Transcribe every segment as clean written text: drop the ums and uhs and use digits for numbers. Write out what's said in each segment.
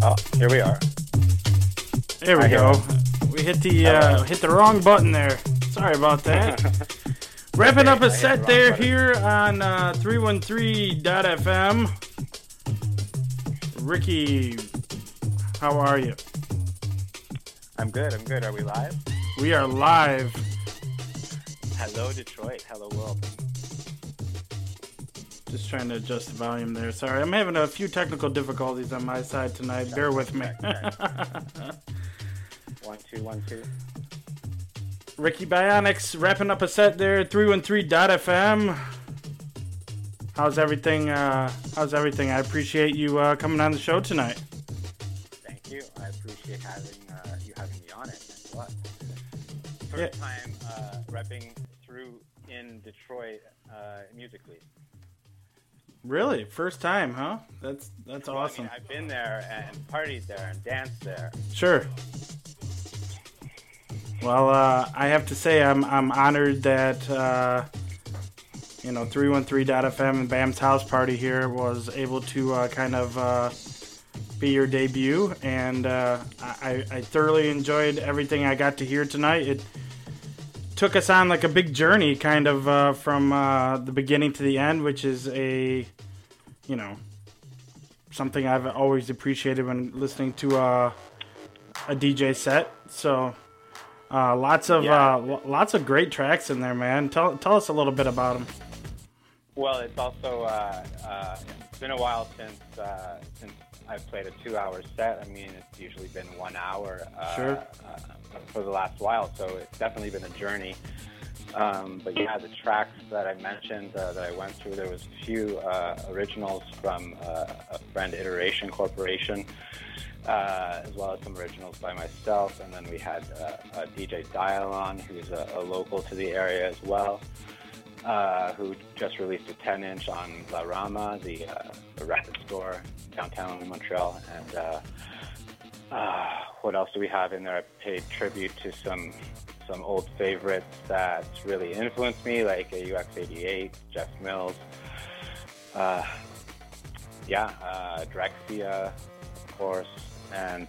Oh, here we are. There we go. We hit the wrong button there. Sorry about that. Wrapping up a set there button. Here on 313.fm. Ricky, how are you? I'm good. Are we live? We are live. Hello, Detroit. Hello, world. Just trying to adjust the volume there. Sorry, I'm having a few technical difficulties on my side tonight. Bear with me. 1 2 1 2. Ricky Bionics wrapping up a set there at 313.fm. How's everything? I appreciate you coming on the show tonight. Thank you. I appreciate you having me on it. Thanks a lot. First time repping through in Detroit musically. Really? First time, huh? That's awesome. I mean, I've been there and partied there and danced there. Sure. Well, I have to say I'm honored that 313.fm and Bam's House Party here was able to kind of be your debut, and I thoroughly enjoyed everything I got to hear tonight. It took us on like a big journey, kind of from the beginning to the end, which is something I've always appreciated when listening to a DJ set. So. Lots of great tracks in there, man. Tell us a little bit about them. Well, it's also it's been a while since I've played a 2-hour set. I mean, it's usually been 1 hour sure. For the last while, so it's definitely been a journey. But yeah, the tracks that I mentioned that I went through, there was a few originals from a friend, Iteration Corporation. As well as some originals by myself, and then we had DJ Dialon, who's a local to the area as well, who just released a 10-inch on La Rama, the record store downtown in Montreal. And what else do we have in there? I paid tribute to some old favorites that really influenced me, like UX88, Jeff Mills, Drexia, of course, and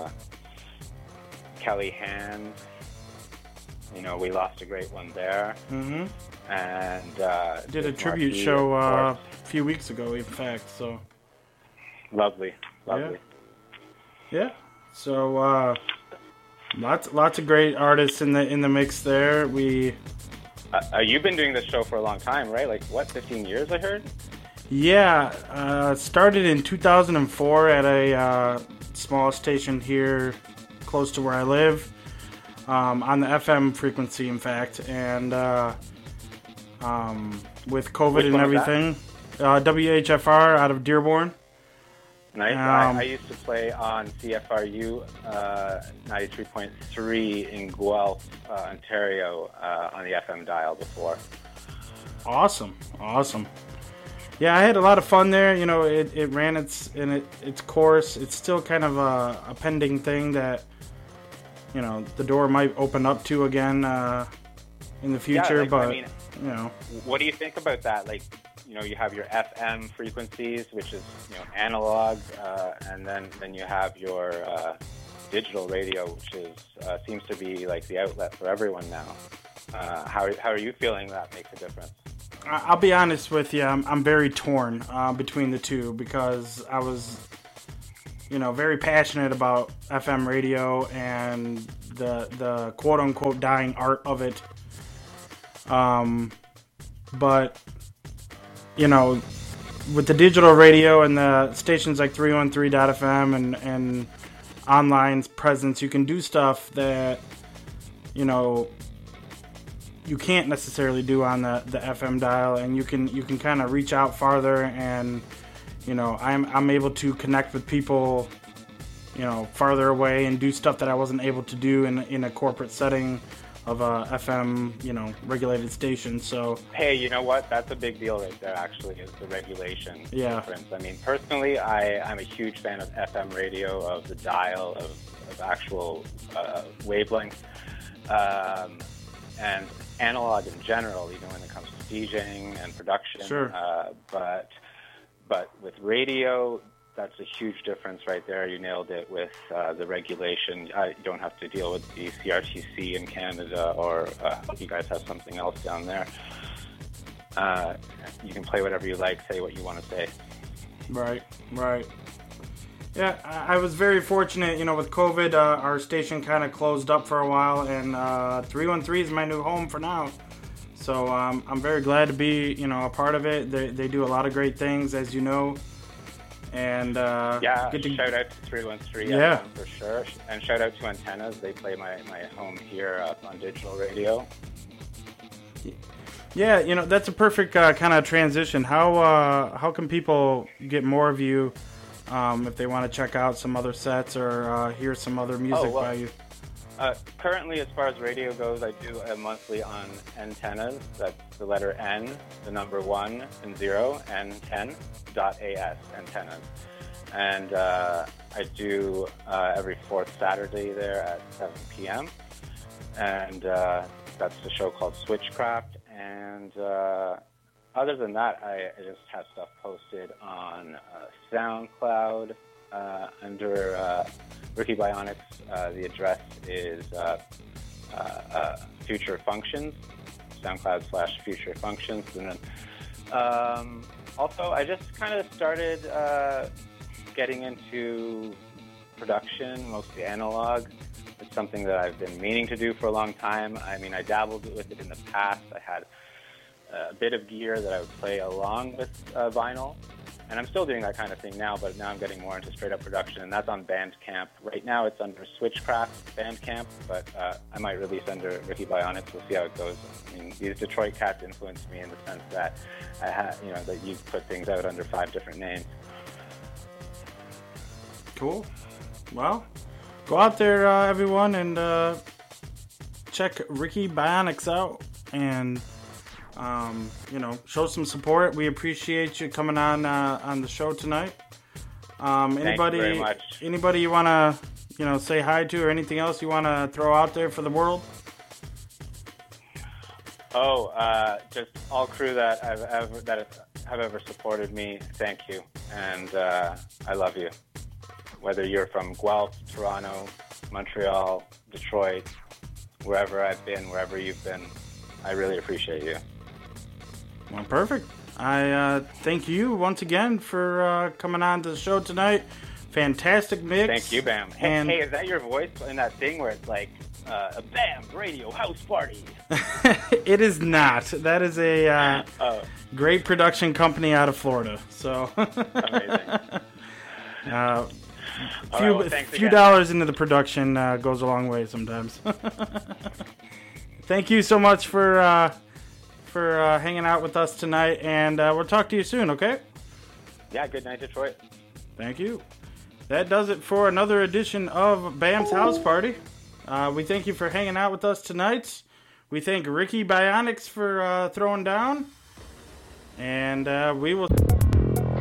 Kelly Hand. We lost a great one there. Mm-hmm. And did a tribute show a few weeks ago, in fact. So lovely. Yeah. So lots of great artists in the mix there. You've been doing this show for a long time, right? Like 15 years? I heard. Yeah, started in 2004 at a small station here close to where I live, on the FM frequency, in fact, and with COVID and everything, WHFR out of Dearborn. Nice. I used to play on CFRU 93.3 in Guelph, Ontario, on the FM dial before. Awesome. Yeah, I had a lot of fun there. It ran its course. It's still kind of a pending thing that, the door might open up to again in the future. What do you think about that? Like, you have your FM frequencies, which is, analog, and then you have your digital radio, which seems to be like the outlet for everyone now. How are you feeling that makes a difference? I'll be honest with you. I'm very torn between the two, because I was, very passionate about FM radio and the quote unquote dying art of it. But with the digital radio and the stations like 313.fm and online presence, you can do stuff that you can't necessarily do on the FM dial, and you can kind of reach out farther, and I'm able to connect with people farther away and do stuff that I wasn't able to do in a corporate setting of a FM regulated station. So hey, you know what? That's a big deal right there. Actually, is the regulation difference. I mean, personally, I'm a huge fan of FM radio, of the dial, of actual wavelength, and analog in general, even when it comes to DJing and production. Sure. But with radio, that's a huge difference right there. You nailed it with the regulation. You don't have to deal with the CRTC in Canada, or you guys have something else down there. You can play whatever you like, say what you want to say. Right. Yeah, I was very fortunate, with COVID, our station kind of closed up for a while, and 313 is my new home for now. So I'm very glad to be, a part of it. They do a lot of great things, as you know. And shout out to 313 for sure. And shout out to Antennas. They play my home here on digital radio. Yeah, that's a perfect kind of transition. How can people get more of you if they want to check out some other sets or hear some other music by you? Currently, as far as radio goes, I do a monthly on Antennas. That's the letter N, the number 1 and 0, N10.as, Antennas. And I do every fourth Saturday there at 7 p.m. And that's the show called Switchcraft. And other than that, I just have stuff posted on SoundCloud under Ricky Bionics. The address is Future Functions, SoundCloud/Future Functions. And then also, I just kind of started getting into production, mostly analog. It's something that I've been meaning to do for a long time. I mean, I dabbled with it in the past. I had a bit of gear that I would play along with vinyl. And I'm still doing that kind of thing now, but now I'm getting more into straight-up production, and that's on Bandcamp. Right now it's under Switchcraft Bandcamp, but I might release under Ricky Bionics. We'll see how it goes. I mean, these Detroit cats influenced me in the sense that I had, that you put things out under 5 different names. Cool. Well, go out there, everyone, and check Ricky Bionics out, and show some support. We appreciate you coming on the show tonight. Thank you very much. Anybody you want to, say hi to, or anything else you want to throw out there for the world? Just all crew that have ever supported me. Thank you, and I love you. Whether you're from Guelph, Toronto, Montreal, Detroit, wherever I've been, wherever you've been, I really appreciate you. Well, perfect. I thank you once again for coming on to the show tonight. Fantastic mix. Thank you, Bam. Hey, is that your voice in that thing where it's like, a Bam Radio House Party? It is not. That is a great production company out of Florida. So amazing. Few dollars into the production goes a long way sometimes. Thank you so much for hanging out with us tonight, and we'll talk to you soon, okay? Yeah, good night, Detroit. Thank you. That does it for another edition of Bam's House Party. We thank you for hanging out with us tonight. We thank Ricky Bionics for throwing down, and we will...